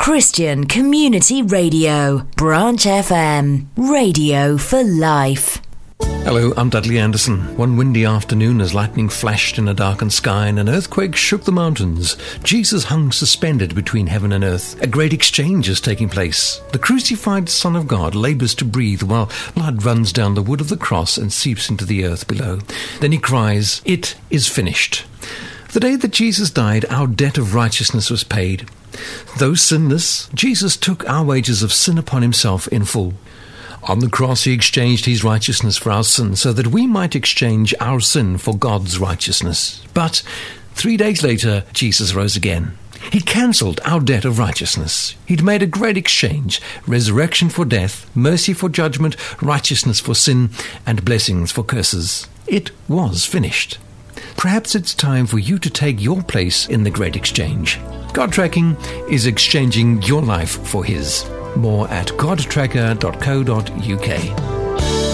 Christian Community Radio, Branch FM, radio for life. Hello, I'm Dudley Anderson. One windy afternoon as lightning flashed in a darkened sky and an earthquake shook the mountains, Jesus hung suspended between heaven and earth. A great exchange is taking place. The crucified Son of God labours to breathe while blood runs down the wood of the cross and seeps into the earth below. Then he cries, "It is finished." The day that Jesus died, our debt of righteousness was paid. Though sinless, Jesus took our wages of sin upon himself in full. On the cross he exchanged his righteousness for our sin, so that we might exchange our sin for God's righteousness. But 3 days later, Jesus rose again. He'd cancelled our debt of righteousness. He'd made a great exchange: resurrection for death, mercy for judgment, righteousness for sin, and blessings for curses. It was finished. Perhaps it's time for you to take your place in the great exchange. God Tracking is exchanging your life for his. More at godtracker.co.uk.